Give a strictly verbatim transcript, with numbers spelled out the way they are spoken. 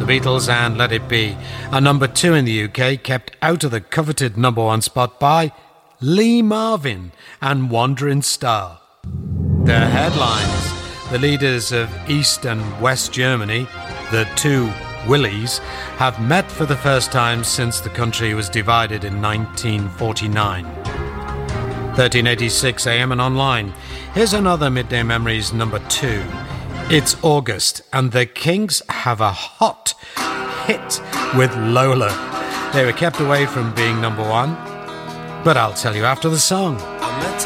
Beatles and Let It Be. A number two in the U K, kept out of the coveted number one spot by Lee Marvin and Wandering Star. Their headlines: the leaders of East and West Germany, the two Willies, have met for the first time since the country was divided in nineteen forty-nine. thirteen eighty-six A M and online. Here's another Midday Memories number two. It's August and the Kinks have a hot hit with Lola. They were kept away from being number one, but I'll tell you after the song.